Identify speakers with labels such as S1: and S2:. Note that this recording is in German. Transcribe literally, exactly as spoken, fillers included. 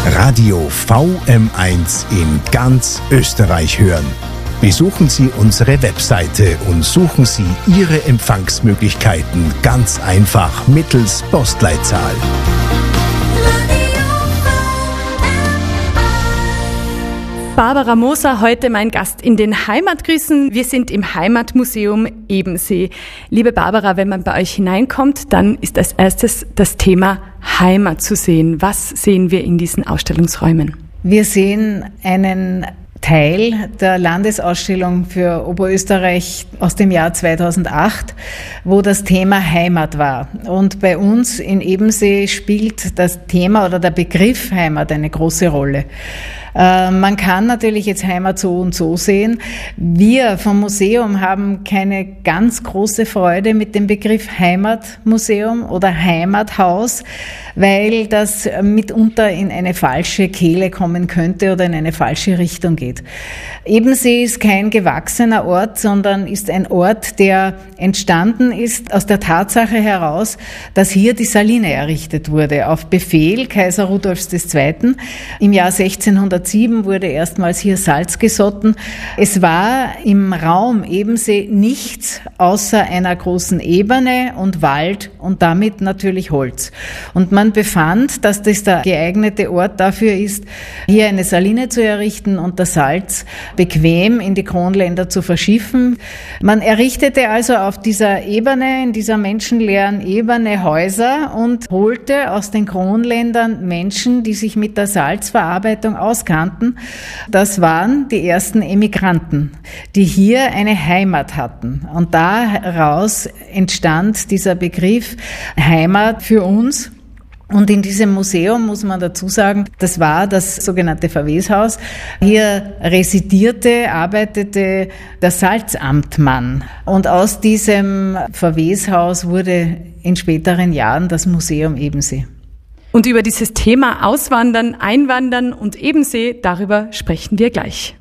S1: Radio V M eins in ganz Österreich hören. Besuchen Sie unsere Webseite und suchen Sie Ihre Empfangsmöglichkeiten ganz einfach mittels Postleitzahl.
S2: Barbara Moser, heute mein Gast in den Heimatgrüßen. Wir sind im Heimatmuseum Ebensee. Liebe Barbara, wenn man bei euch hineinkommt, dann ist als erstes das Thema Heimat zu sehen. Was sehen wir in diesen Ausstellungsräumen?
S3: Wir sehen einen Teil der Landesausstellung für Oberösterreich aus dem Jahr zweitausendacht, wo das Thema Heimat war. Und bei uns in Ebensee spielt das Thema oder der Begriff Heimat eine große Rolle. Man kann natürlich jetzt Heimat so und so sehen. Wir vom Museum haben keine ganz große Freude mit dem Begriff Heimatmuseum oder Heimathaus, weil das mitunter in eine falsche Kehle kommen könnte oder in eine falsche Richtung geht. Ebensee ist kein gewachsener Ort, sondern ist ein Ort, der entstanden ist aus der Tatsache heraus, dass hier die Saline errichtet wurde. Auf Befehl Kaiser Rudolfs der Zweite. Im Jahr sechzehnhundertsieben wurde erstmals hier Salz gesotten. Es war im Raum Ebensee nichts außer einer großen Ebene und Wald und damit natürlich Holz. Und man befand, dass das der geeignete Ort dafür ist, hier eine Saline zu errichten und das Salz bequem in die Kronländer zu verschiffen. Man errichtete also auf dieser Ebene, in dieser menschenleeren Ebene Häuser und holte aus den Kronländern Menschen, die sich mit der Salzverarbeitung auskannten. Das waren die ersten Emigranten, die hier eine Heimat hatten. Und daraus entstand dieser Begriff Heimat für uns. Und in diesem Museum, muss man dazu sagen, das war das sogenannte Verweshaus. Hier residierte, arbeitete der Salzamtmann. Und aus diesem Verweshaus wurde in späteren Jahren das Museum Ebensee.
S2: Und über dieses Thema Auswandern, Einwandern und Ebensee, darüber sprechen wir gleich.